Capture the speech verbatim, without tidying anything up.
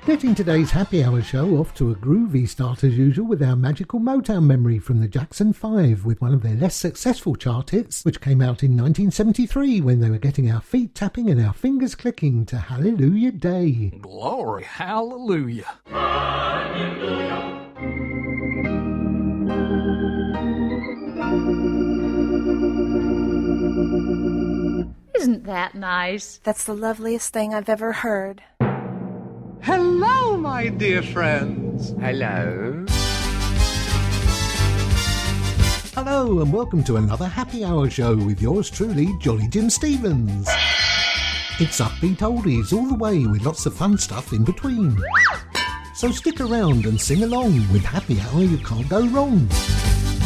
Getting today's Happy Hour show off to a groovy start as usual with our magical Motown memory from the Jackson five with one of their less successful chart hits, which came out in nineteen seventy-three when they were getting our feet tapping and our fingers clicking to Hallelujah Day. Glory, hallelujah. Hallelujah. Isn't that nice? That's the loveliest thing I've ever heard. Hello, my dear friends. Hello. Hello, and welcome to another Happy Hour show with yours truly, Jolly Jim Stevens. It's upbeat oldies all the way with lots of fun stuff in between. So stick around and sing along with Happy Hour, you can't go wrong.